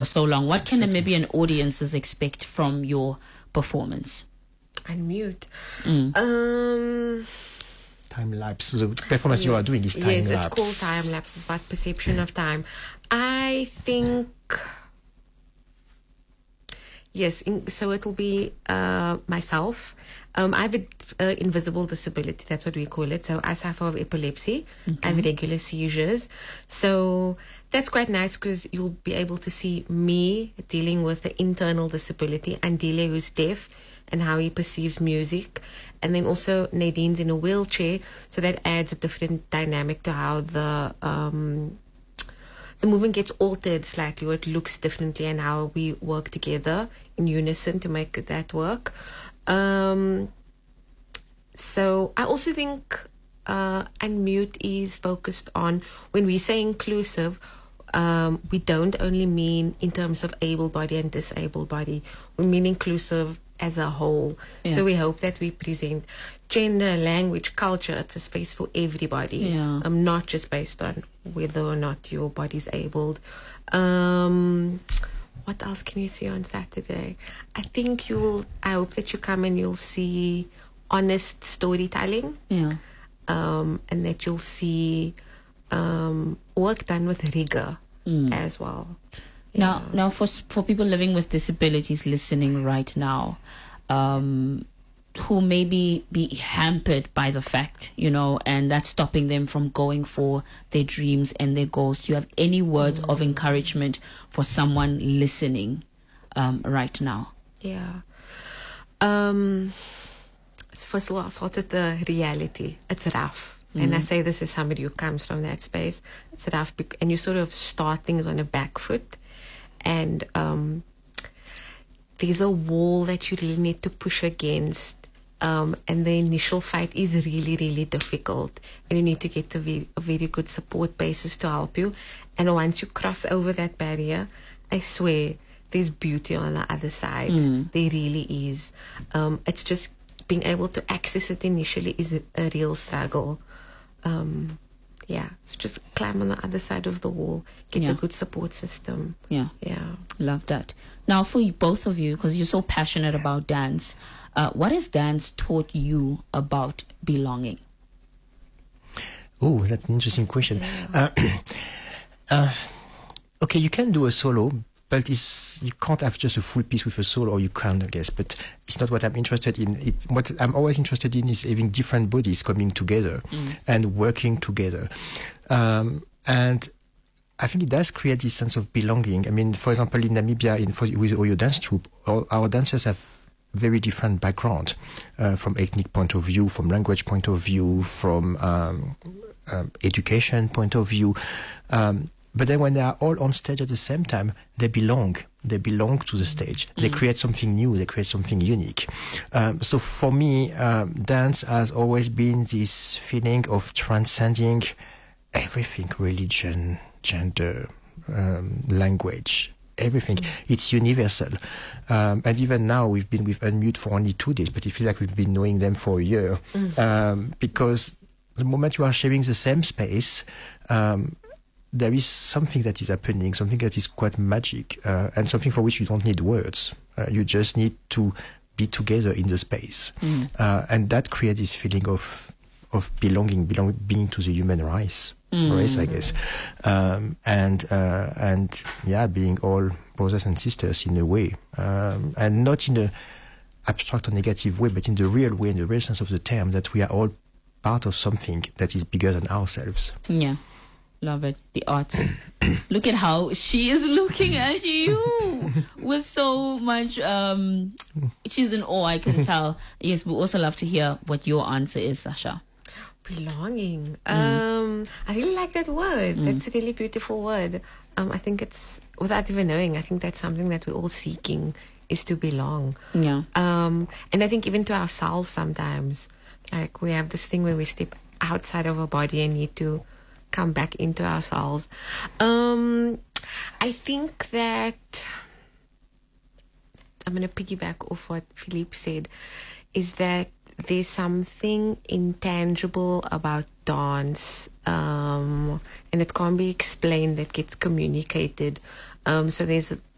so long. What can maybe an audiences expect from your performance? Unmute. Time lapse. The performance you are doing is time lapse. Yes, it's called time lapse. It's about perception of time. I think, yes, so it'll be myself. I have an invisible disability, that's what we call it. So I suffer of epilepsy. I have regular seizures. So that's quite nice because you'll be able to see me dealing with the internal disability, Andile, who's deaf, and how he perceives music. And then also Nadine's in a wheelchair, so that adds a different dynamic to how the movement gets altered slightly, or it looks differently, and how we work together in unison to make that work. So I also think Unmute is focused on, when we say inclusive, we don't only mean in terms of able body and disabled body. We mean inclusive as a whole. Yeah. So we hope that we present gender, language, culture. It's a space for everybody. Yeah. Not just based on whether or not your body's abled. What else can you see on Saturday? I hope that you come and you'll see honest storytelling. Yeah. And that you'll see work done with rigor as well. Yeah. Now, for people living with disabilities listening right now, who maybe be hampered by the fact, and that's stopping them from going for their dreams and their goals. Do you have any words of encouragement for someone listening right now? Yeah. First of all, I'll start with the reality. It's rough. And I say this as somebody who comes from that space. It's rough, and you sort of start things on a back foot. And there's a wall that you really need to push against. And the initial fight is really, really difficult. And you need to get a very good support basis to help you. And once you cross over that barrier, I swear, there's beauty on the other side. There really is. It's just being able to access it initially is a real struggle. So just climb on the other side of the wall, get a good support system. Yeah. Love that. Now, for you, both of you, because you're so passionate about dance, what has dance taught you about belonging? Oh, that's an interesting question. Okay, you can do a solo, but you can't have just a full piece with a solo, or you can, I guess. But it's not what I'm interested in. What I'm always interested in is having different bodies coming together and working together. And I think it does create this sense of belonging. I mean, for example, in Namibia, with Oyo Dance Troupe, our dancers have very different background from ethnic point of view, from language point of view, from education point of view. But then when they are all on stage at the same time, they belong. They belong to the stage. They create something new. They create something unique. So for me, dance has always been this feeling of transcending everything, religion, gender, language, everything. It's universal. And even now, we've been with Unmute for only 2 days, but it feels like we've been knowing them for a year. Because the moment you are sharing the same space, there is something that is happening, something that is quite magic, and something for which you don't need words. You just need to be together in the space. And that creates this feeling of belonging to the human race, I guess. And being all brothers and sisters in a way. And not in an abstract or negative way, but in the real way, in the real sense of the term, that we are all part of something that is bigger than ourselves. Yeah. Love it. The arts. Look at how she is looking at you with so much. She's in awe, I can tell. Yes, we also love to hear what your answer is, Sasha. Belonging. I really like that word. That's a really beautiful word. I think it's, without even knowing, I think that's something that we're all seeking, is to belong. Yeah. And I think even to ourselves sometimes, like we have this thing where we step outside of our body and need to come back into ourselves. I think that I'm going to piggyback off what Philippe said, is that there's something intangible about dance, and it can't be explained, that gets communicated. So there's